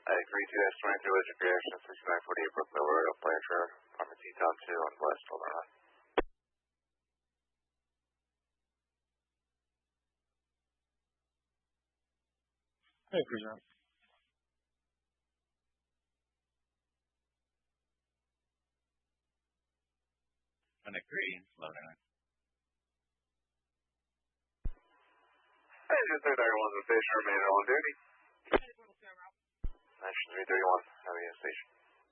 I agree to S23 Legend Reaction 6948 Brookville Royal Pleasure. Apartment C Top 2 on West Overrun. Hey, present. I agree. Loading it. Hey, 331 the station, remain on duty. 9331, having a station.